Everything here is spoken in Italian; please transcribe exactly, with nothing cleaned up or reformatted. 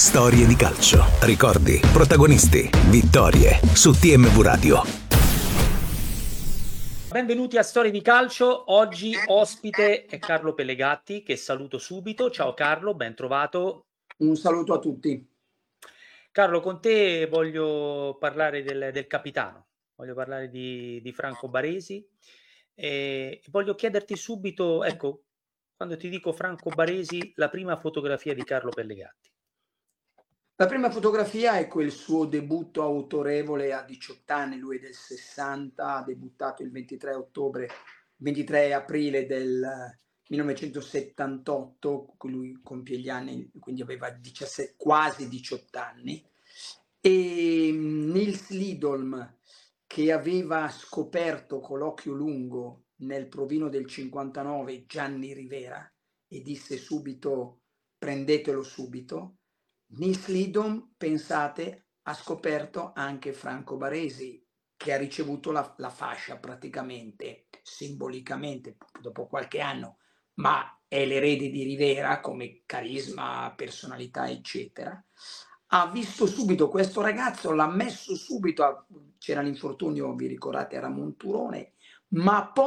Storie di calcio, ricordi, protagonisti, vittorie su T M V Radio. Benvenuti a Storie di Calcio. Oggi ospite è Carlo Pellegatti, che saluto subito. Ciao Carlo, ben trovato. Un saluto a tutti. Carlo, con te voglio parlare del, del capitano, voglio parlare di, di Franco Baresi e voglio chiederti subito, ecco, quando ti dico Franco Baresi, la prima fotografia di Carlo Pellegatti. La prima fotografia è quel suo debutto autorevole a diciotto anni, lui è del sessanta, ha debuttato il ventitré ottobre, ventitré aprile del millenovecentosettantotto, lui compie gli anni, quindi aveva diciassette, quasi diciotto anni, e Nils Lidholm, che aveva scoperto con l'occhio lungo nel provino del cinquantanove Gianni Rivera e disse subito prendetelo subito. Nils Lidholm, pensate, ha scoperto anche Franco Baresi, che ha ricevuto la, la fascia praticamente, simbolicamente, dopo qualche anno, ma è l'erede di Rivera come carisma, personalità, eccetera. Ha visto subito questo ragazzo, l'ha messo subito, a, c'era l'infortunio, vi ricordate, era Monturone, ma poi